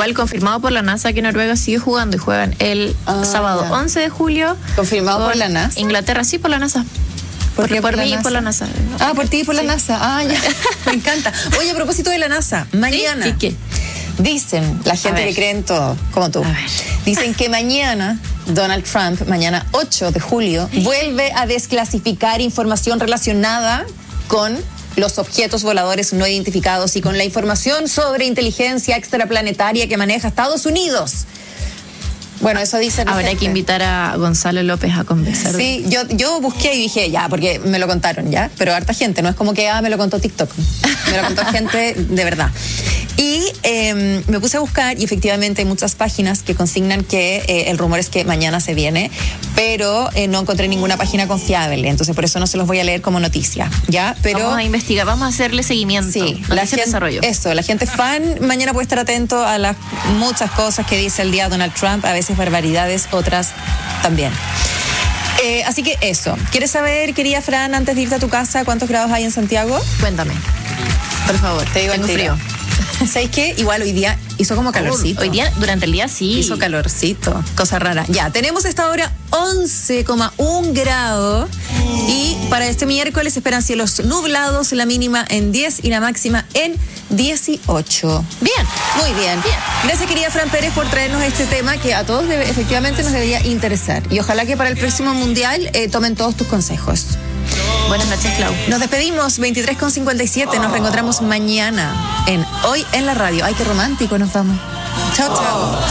igual confirmado por la NASA que Noruega sigue jugando y juegan el sábado 11 de julio. ¿Confirmado por la NASA? Inglaterra, sí, por la NASA. Por mí y por la NASA. Por ti y por la NASA. Ya. Me encanta. Oye, a propósito de la NASA, mañana. ¿Sí? ¿Qué? Dicen, la gente que cree en todo, como tú, dicen que mañana Donald Trump, mañana 8 de julio, vuelve a desclasificar información relacionada con los objetos voladores no identificados y con la información sobre inteligencia extraplanetaria que maneja Estados Unidos. Bueno, eso dice. Habrá que invitar a Gonzalo López a conversar. Sí, yo busqué y dije, porque me lo contaron, pero harta gente, no es como que, me lo contó TikTok. Me lo contó gente de verdad. Y me puse a buscar y efectivamente hay muchas páginas que consignan que el rumor es que mañana se viene, pero no encontré ninguna página confiable, entonces por eso no se los voy a leer como noticia, ¿ya? Pero vamos a investigar, vamos a hacerle seguimiento. Sí, la gente fan mañana puede estar atento a las muchas cosas que dice el día Donald Trump, a veces barbaridades, otras también. Así que eso. ¿Quieres saber, querida Fran, antes de irte a tu casa, cuántos grados hay en Santiago? Cuéntame, por favor. Te digo, tengo frío. ¿Sabes qué? Igual hoy día hizo como calorcito. Hoy día, durante el día, sí. Hizo calorcito, cosa rara. Ya, tenemos esta hora 11,1 grados. Y para este miércoles esperan cielos nublados, la mínima en 10 y la máxima en 18. Bien, muy bien. Gracias, querida Fran Pérez, por traernos este tema que a todos efectivamente nos debería interesar. Y ojalá que para el próximo mundial tomen todos tus consejos. Buenas noches, Clau. Nos despedimos, 23:57. Nos reencontramos mañana en Hoy en la Radio. Ay, qué romántico nos vamos. Chao, chao.